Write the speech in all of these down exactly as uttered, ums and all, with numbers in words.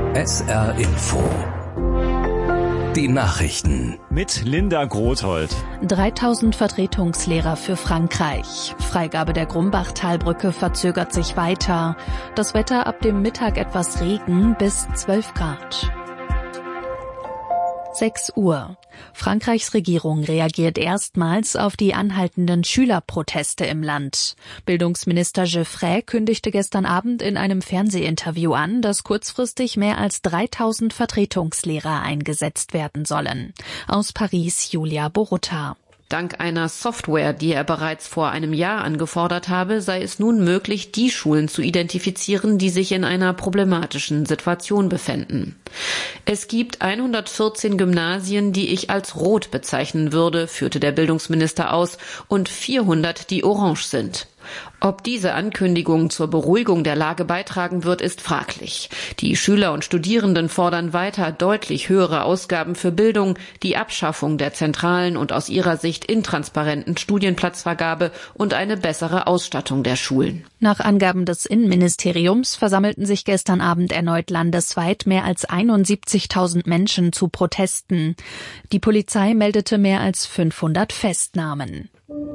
S R Info. Die Nachrichten. Mit Linda Grothold. dreitausend Vertretungslehrer für Frankreich. Freigabe der Grumbachtalbrücke verzögert sich weiter. Das Wetter ab dem Mittag etwas Regen bis zwölf Grad. sechs Uhr. Frankreichs Regierung reagiert erstmals auf die anhaltenden Schülerproteste im Land. Bildungsminister Geoffrey kündigte gestern Abend in einem Fernsehinterview an, dass kurzfristig mehr als dreitausend Vertretungslehrer eingesetzt werden sollen. Aus Paris Julia Borutta. Dank einer Software, die er bereits vor einem Jahr angefordert habe, sei es nun möglich, die Schulen zu identifizieren, die sich in einer problematischen Situation befänden. Es gibt hundertvierzehn Gymnasien, die ich als rot bezeichnen würde, führte der Bildungsminister aus, und vierhundert, die orange sind. Ob diese Ankündigung zur Beruhigung der Lage beitragen wird, ist fraglich. Die Schüler und Studierenden fordern weiter deutlich höhere Ausgaben für Bildung, die Abschaffung der zentralen und aus ihrer Sicht intransparenten Studienplatzvergabe und eine bessere Ausstattung der Schulen. Nach Angaben des Innenministeriums versammelten sich gestern Abend erneut landesweit mehr als einundsiebzigtausend Menschen zu Protesten. Die Polizei meldete mehr als fünfhundert Festnahmen.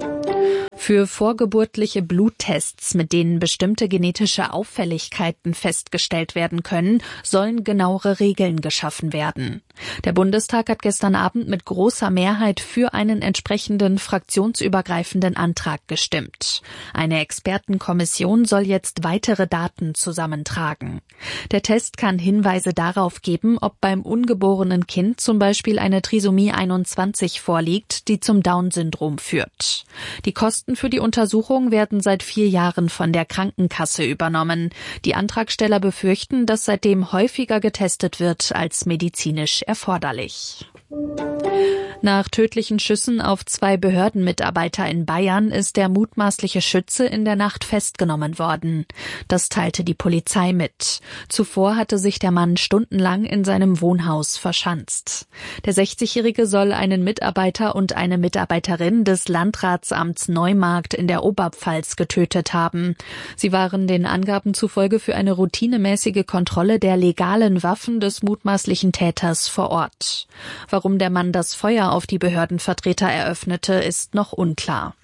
Für vorgeburtliche Bluttests, mit denen bestimmte genetische Auffälligkeiten festgestellt werden können, sollen genauere Regeln geschaffen werden. Der Bundestag hat gestern Abend mit großer Mehrheit für einen entsprechenden fraktionsübergreifenden Antrag gestimmt. Eine Expertenkommission soll jetzt weitere Daten zusammentragen. Der Test kann Hinweise darauf geben, ob beim ungeborenen Kind zum Beispiel eine Trisomie einundzwanzig vorliegt, die zum Down-Syndrom führt. Die Kosten für die Untersuchung werden seit vier Jahren von der Krankenkasse übernommen. Die Antragsteller befürchten, dass seitdem häufiger getestet wird als medizinisch erforderlich. Nach tödlichen Schüssen auf zwei Behördenmitarbeiter in Bayern ist der mutmaßliche Schütze in der Nacht festgenommen worden. Das teilte die Polizei mit. Zuvor hatte sich der Mann stundenlang in seinem Wohnhaus verschanzt. Der sechzigjährige soll einen Mitarbeiter und eine Mitarbeiterin des Landratsamts Neumarkt in der Oberpfalz getötet haben. Sie waren den Angaben zufolge für eine routinemäßige Kontrolle der legalen Waffen des mutmaßlichen Täters vor Ort. Warum der Mann das Feuer auf die Behördenvertreter eröffnete, ist noch unklar.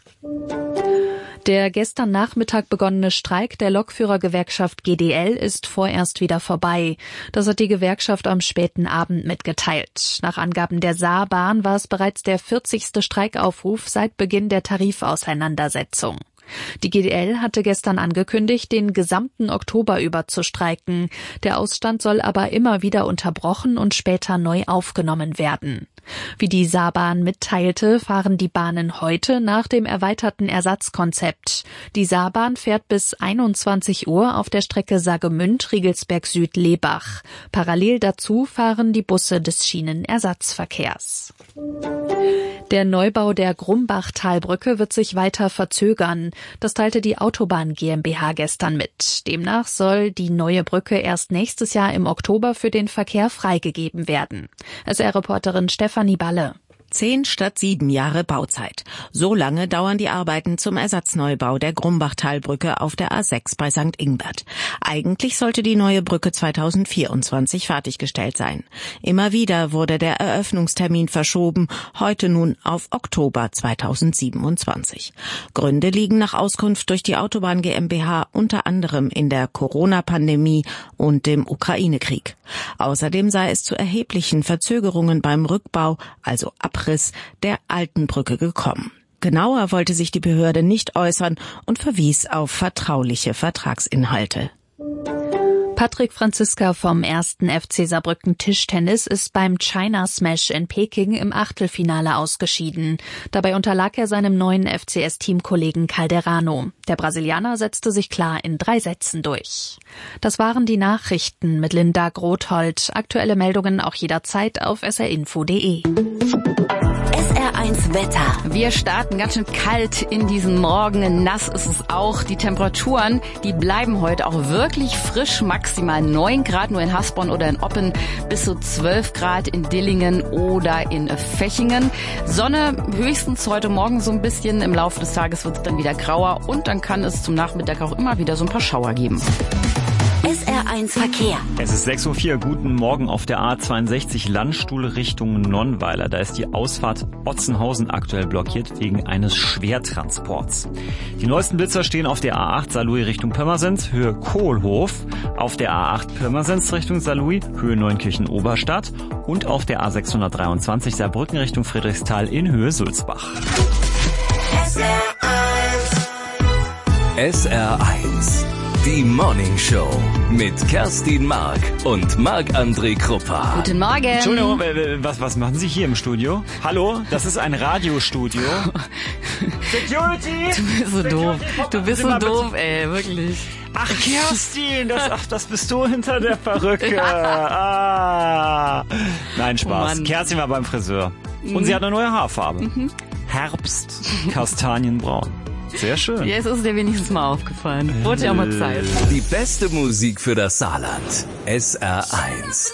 Der gestern Nachmittag begonnene Streik der Lokführergewerkschaft G D L ist vorerst wieder vorbei. Das hat die Gewerkschaft am späten Abend mitgeteilt. Nach Angaben der Saarbahn war es bereits der vierzigste Streikaufruf seit Beginn der Tarifauseinandersetzung. Die G D L hatte gestern angekündigt, den gesamten Oktober über zu streiken. Der Ausstand soll aber immer wieder unterbrochen und später neu aufgenommen werden. Wie die Saarbahn mitteilte, fahren die Bahnen heute nach dem erweiterten Ersatzkonzept. Die Saarbahn fährt bis einundzwanzig Uhr auf der Strecke Saargemünd-Riegelsberg Süd-Lebach. Parallel dazu fahren die Busse des Schienenersatzverkehrs. Der Neubau der Grumbachtalbrücke wird sich weiter verzögern. Das teilte die Autobahn GmbH gestern mit. Demnach soll die neue Brücke erst nächstes Jahr im Oktober für den Verkehr freigegeben werden. S R-Reporterin Stefanie Balle. Zehn statt sieben Jahre Bauzeit. So lange dauern die Arbeiten zum Ersatzneubau der Grumbachtalbrücke auf der A sechs bei Sankt Ingbert. Eigentlich sollte die neue Brücke zweitausendvierundzwanzig fertiggestellt sein. Immer wieder wurde der Eröffnungstermin verschoben, heute nun auf Oktober zweitausendsiebenundzwanzig. Gründe liegen nach Auskunft durch die Autobahn GmbH unter anderem in der Corona-Pandemie und dem Ukraine-Krieg. Außerdem sei es zu erheblichen Verzögerungen beim Rückbau, also Abriss der alten Brücke gekommen. Genauer wollte sich die Behörde nicht äußern und verwies auf vertrauliche Vertragsinhalte. Patrick Franziska vom ersten F C Saarbrücken Tischtennis ist beim China Smash in Peking im Achtelfinale ausgeschieden. Dabei unterlag er seinem neuen F C S-Teamkollegen Calderano. Der Brasilianer setzte sich klar in drei Sätzen durch. Das waren die Nachrichten mit Linda Grothold. Aktuelle Meldungen auch jederzeit auf s r info punkt d e. S R eins Wetter. Wir starten ganz schön kalt in diesen Morgen. Nass ist es auch. Die Temperaturen, die bleiben heute auch wirklich frisch. Maximal neun Grad nur in Hasborn oder in Oppen, bis zu zwölf Grad in Dillingen oder in Fechingen. Sonne höchstens heute Morgen so ein bisschen. Im Laufe des Tages wird es dann wieder grauer und dann kann es zum Nachmittag auch immer wieder so ein paar Schauer geben. S R eins Verkehr. Es ist sechs Uhr vier. Guten Morgen auf der A zweiundsechzig Landstuhl Richtung Nonnweiler. Da ist die Ausfahrt Otzenhausen aktuell blockiert wegen eines Schwertransports. Die neuesten Blitzer stehen auf der A acht Saarlouis Richtung Pirmasens, Höhe Kohlhof, auf der A acht Pirmasens Richtung Saarlouis, Höhe Neunkirchen-Oberstadt und auf der A sechshundertdreiundzwanzig Saarbrücken Richtung Friedrichsthal in Höhe Sulzbach. S R eins. Die Morning Show mit Kerstin Mark und Marc-André Kruppa. Guten Morgen. Entschuldigung, was, was machen Sie hier im Studio? Hallo, das ist ein Radiostudio. Security! Du bist so doof. Du bist so doof, ey, wirklich. Ach, Kerstin, das, ach, das bist du hinter der Perücke. Ah. Nein, Spaß. Oh Kerstin war beim Friseur. Und Mhm. sie hat eine neue Haarfarbe. Mhm. Herbst, Kastanienbraun. Sehr schön. Jetzt ist es dir wenigstens mal aufgefallen. Wurde ja mal Zeit. Die beste Musik für das Saarland. S R eins.